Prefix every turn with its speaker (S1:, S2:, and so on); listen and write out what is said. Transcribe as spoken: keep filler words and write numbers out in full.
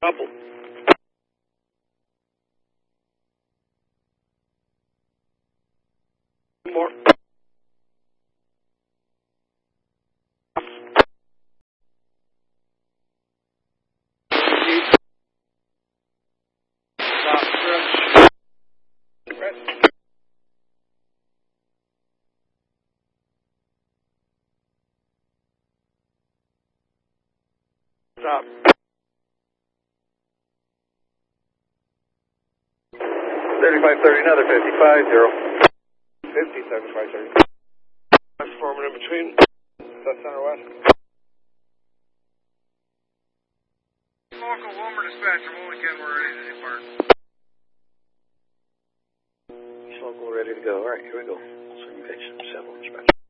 S1: Couple. More. Stop, stretch. Press. Stop.
S2: thirty-five thirty, another fifty-five, zero.
S1: fifty, seventy-five, thirty. Transformer in between. South center west.
S3: Local Wilmer dispatcher, Mulligan, we're ready to depart.
S2: East local ready to go. All right, here we go. Swing patient, seven dispatch.